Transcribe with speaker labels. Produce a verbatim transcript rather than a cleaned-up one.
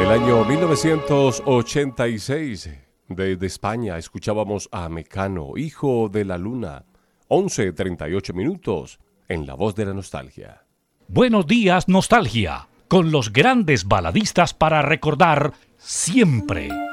Speaker 1: Del año mil novecientos ochenta y seis, desde España, escuchábamos a Mecano, Hijo de la Luna, once treinta y ocho minutos, en La Voz de la Nostalgia.
Speaker 2: Buenos días, Nostalgia, con los grandes baladistas para recordar siempre.